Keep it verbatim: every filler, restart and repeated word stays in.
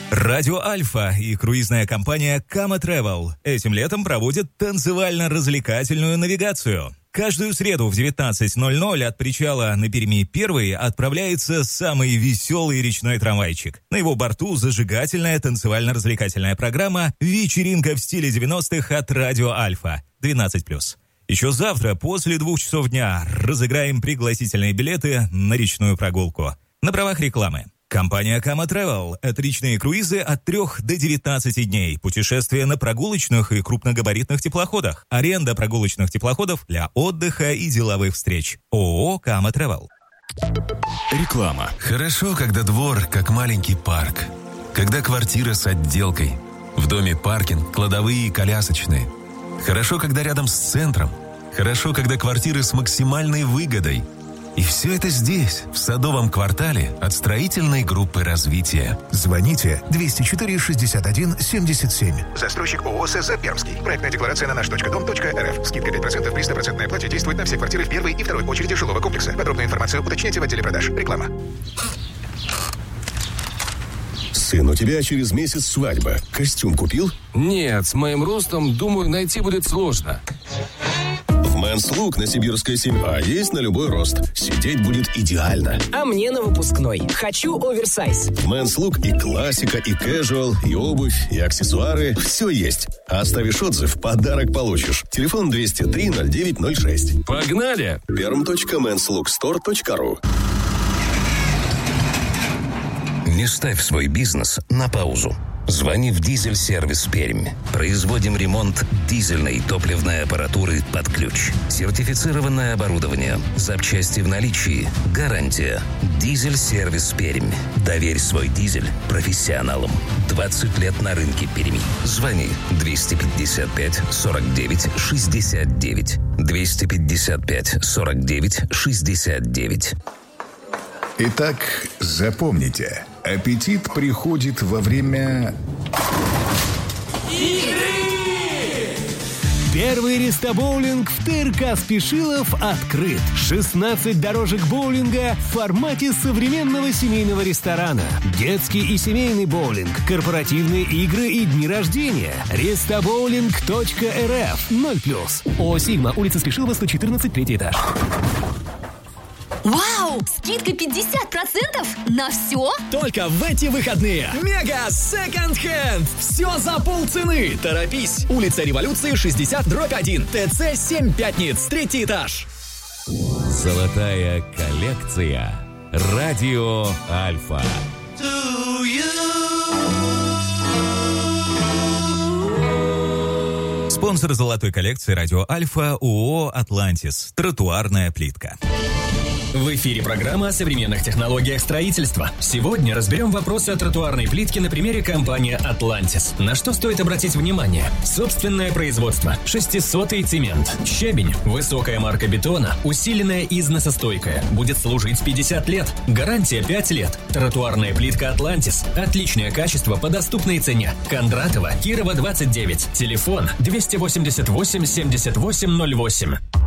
Радио Альфа и круизная компания Kama Travel этим летом проводят танцевально-развлекательную навигацию. Каждую среду в девятнадцать ноль ноль от причала на Перми-один отправляется самый веселый речной трамвайчик. На его борту зажигательная танцевально-развлекательная программа «Вечеринка в стиле девяностых» от Радио Альфа двенадцать плюс. Еще завтра после двух часов дня разыграем пригласительные билеты на речную прогулку. На правах рекламы. Компания Kama Travel – это речные круизы от трех до девятнадцати дней, путешествия на прогулочных и крупногабаритных теплоходах, аренда прогулочных теплоходов для отдыха и деловых встреч. ООО Kama Travel. Реклама. Хорошо, когда двор как маленький парк, когда квартира с отделкой, в доме паркинг, кладовые и колясочные. Хорошо, когда рядом с центром, хорошо, когда квартиры с максимальной выгодой. И все это здесь, в Садовом квартале от строительной группы развития. Звоните двести четыре шестьдесят один семьдесят семь. Застройщик ООО СЗ Пермский. Проектная декларация на наш точка дом точка рф. Скидка пять процентов при сто процентной оплате действует на все квартиры в первой и второй очереди жилого комплекса. Подробную информацию уточняйте в отделе продаж. Реклама. Сын, у тебя через месяц свадьба. Костюм купил? Нет, с моим ростом, думаю, найти будет сложно. В Men's Look на Сибирской семь А есть на любой рост. Сидеть будет идеально. А мне на выпускной. Хочу оверсайз. В Men's Look и классика, и casual, и обувь, и аксессуары. Все есть. А оставишь отзыв, подарок получишь. Телефон двести три ноль девять ноль шесть. Погнали! перм точка мэнс лук стор точка ру. Не ставь свой бизнес на паузу. Звони в «Дизель-сервис Пермь». Производим ремонт дизельной топливной аппаратуры под ключ. Сертифицированное оборудование. Запчасти в наличии. Гарантия. «Дизель-сервис Пермь». Доверь свой дизель профессионалам. двадцать лет на рынке Перми. Звони двести пятьдесят пять сорок девять шестьдесят девять. двести пятьдесят пять сорок девять шестьдесят девять. Итак, запомните, аппетит приходит во время... игры! Первый рестобоулинг в ТРК Спешилов открыт. шестнадцать дорожек боулинга в формате современного семейного ресторана. Детский и семейный боулинг, корпоративные игры и дни рождения. рестобоулинг точка рф. ноль плюс. ООО «Сигма», улица Спешилова, сто четырнадцать, третий этаж. Вау! Скидка пятьдесят процентов на все? Только в эти выходные. Мега Second Hand. Все за полцены. Торопись. Улица Революции, шестьдесят, дробь один. ТЦ семь Пятниц, третий этаж. Золотая коллекция. Радио Альфа. Спонсор золотой коллекции Радио Альфа ООО «Атлантис». Тротуарная плитка. В эфире программа о современных технологиях строительства. Сегодня разберем вопросы о тротуарной плитке на примере компании «Атлантис». На что стоит обратить внимание? Собственное производство, шестисотый цемент, щебень, высокая марка бетона, усиленная и износостойкая, будет служить пятьдесят лет, гарантия пять лет. Тротуарная плитка «Атлантис», отличное качество по доступной цене. Кондратова, Кирова, двадцать девять, телефон двести восемьдесят восемь семьдесят восемь ноль восемь.